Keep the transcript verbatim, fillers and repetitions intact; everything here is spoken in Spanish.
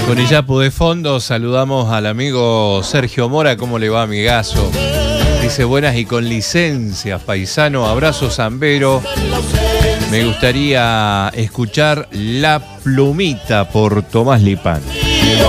Con Iyapu de fondo saludamos al amigo Sergio Mora. ¿Cómo le va, amigazo? Dice buenas y con licencias, paisano. Abrazo zambero. Me gustaría escuchar La Plumita por Tomás Lipán.